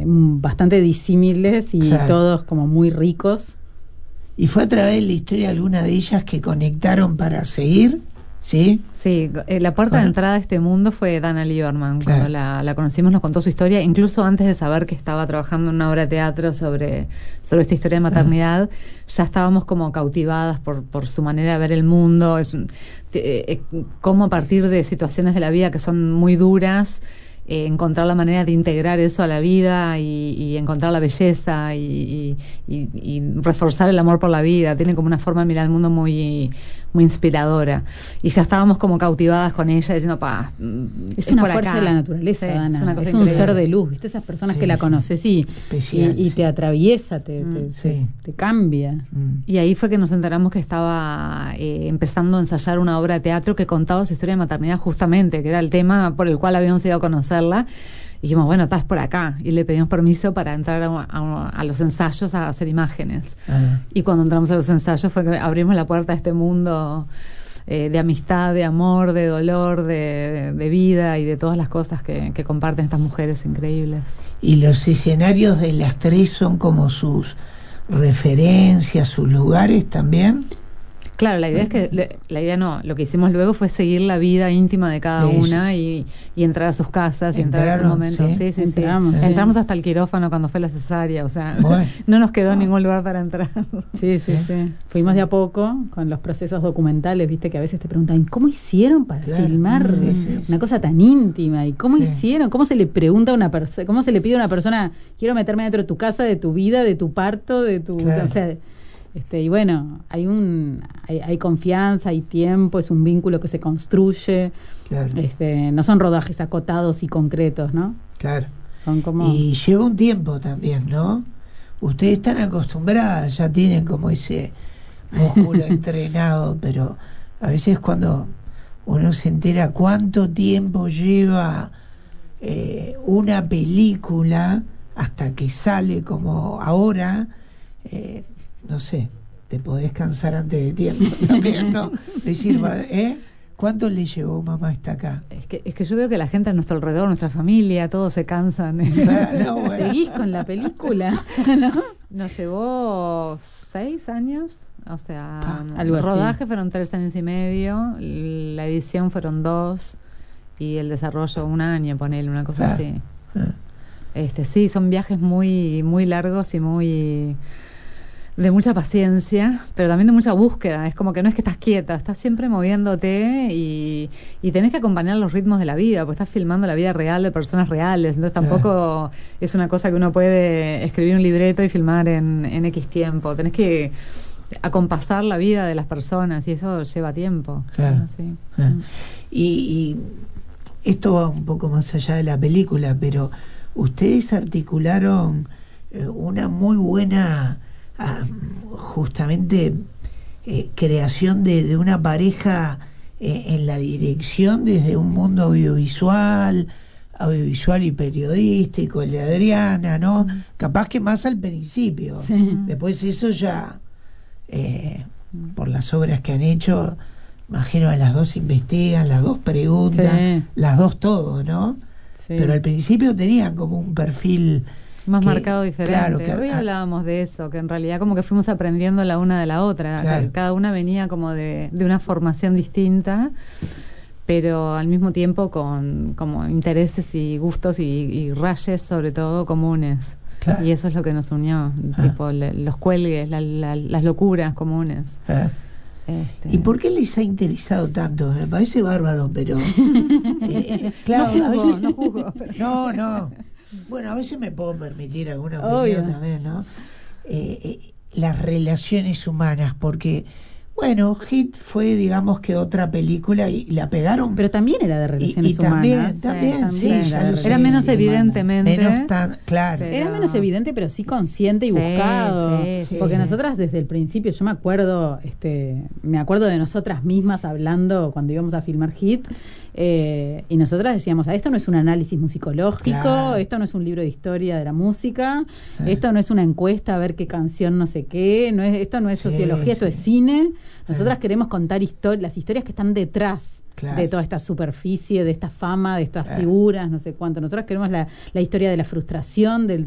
bastante disímiles y claro, todos como muy ricos. ¿Y fue a través de la historia alguna de ellas que conectaron para seguir? ¿Sí? Sí, la puerta de entrada a este mundo fue Dana Lieberman. Claro. Cuando la conocimos nos contó su historia, incluso antes de saber que estaba trabajando en una obra de teatro sobre esta historia de maternidad, ya estábamos como cautivadas por su manera de ver el mundo. Cómo a partir de situaciones de la vida que son muy duras, encontrar la manera de integrar eso a la vida y encontrar la belleza y reforzar el amor por la vida. Tiene como una forma de mirar el mundo muy inspiradora. Y ya estábamos como cautivadas con ella, diciendo, es una fuerza acá de la naturaleza, sí, Dana. Es un ser de luz, ¿viste? Esas personas que la conoces y te atraviesa, te cambia. Y ahí fue que nos enteramos que estaba empezando a ensayar una obra de teatro que contaba su historia de maternidad, justamente, que era el tema por el cual habíamos ido a conocerla. Y dijimos, bueno, estás por acá. Y le pedimos permiso para entrar a los ensayos a hacer imágenes. Y cuando entramos a los ensayos fue que abrimos la puerta a este mundo de amistad, de amor, de dolor, de vida y de todas las cosas que comparten estas mujeres increíbles. ¿Y los escenarios de las tres son como sus referencias, sus lugares también? Claro, la idea es que, lo que hicimos luego fue seguir la vida íntima de cada una y entrar a sus casas y entrar a sus momentos. Sí. Entramos hasta el quirófano cuando fue la cesárea, o sea, no nos quedó ningún lugar para entrar. Sí. Fuimos de a poco con los procesos documentales, viste, que a veces te preguntan, ¿cómo hicieron para filmar una cosa tan íntima? ¿Y cómo hicieron? ¿Cómo se le pregunta a una persona? ¿Cómo se le pide a una persona, quiero meterme dentro de tu casa, de tu vida, de tu parto, de tu... O sea, y bueno, hay confianza, hay tiempo, es un vínculo que se construye. Claro. No son rodajes acotados y concretos, ¿no? Claro. Son como... Y lleva un tiempo también, ¿no? Ustedes están acostumbradas, ya tienen como ese músculo entrenado, pero a veces cuando uno se entera cuánto tiempo lleva una película hasta que sale como ahora, no sé, te podés cansar antes de tiempo también, ¿no? Decir, ¿cuánto le llevó mamá hasta acá? Es que yo veo que la gente a nuestro alrededor, nuestra familia, todos se cansan. Bueno. ¿Seguís con la película? ¿No? Nos llevó 6 años, o sea, el rodaje fueron 3 años y medio, la edición fueron 2 y el desarrollo 1 año, ponele, una cosa así. Sí, son viajes muy, muy largos y muy... de mucha paciencia, pero también de mucha búsqueda. Es como que no es que estás quieta, estás siempre moviéndote y tenés que acompañar los ritmos de la vida, porque estás filmando la vida real de personas reales. Entonces tampoco es una cosa que uno puede escribir un libreto y filmar en X tiempo. Tenés que acompasar la vida de las personas y eso lleva tiempo. Claro. Y esto va un poco más allá de la película, pero ustedes articularon una muy buena... justamente creación de una pareja en la dirección desde un mundo audiovisual y periodístico, el de Adriana, ¿no? Capaz que más al principio. Después eso ya por las obras que han hecho, imagino que las dos investigan, las dos preguntan, las dos todo, ¿no? Pero al principio tenían como un perfil más marcado, diferente. Claro, hoy hablábamos de eso, que en realidad como que fuimos aprendiendo la una de la otra. Claro. Cada una venía como de una formación distinta, pero al mismo tiempo con como intereses y gustos y rayes sobre todo comunes. Claro. Y eso es lo que nos unió, tipo los cuelgues, las locuras comunes. ¿Y por qué les ha interesado tanto? Me parece bárbaro, pero claro, no juzgo, pero... No. Bueno, a veces me puedo permitir alguna opinión también, ¿no? Las relaciones humanas, porque, bueno, Hit fue, digamos que otra película y la pegaron. Pero también era de relaciones humanas. También, era menos evidentemente. Claro. Era menos evidente, pero sí consciente y buscado. Porque nosotras desde el principio, yo me acuerdo de nosotras mismas hablando cuando íbamos a filmar Hit. Y nosotras decíamos, esto no es un análisis musicológico, esto no es un libro de historia de la música, esto no es una encuesta a ver qué canción no sé qué, esto no es sociología, esto es cine. Nosotras queremos contar las historias que están detrás de toda esta superficie, de esta fama, de estas figuras, no sé cuánto. Nosotras queremos la historia de la frustración, del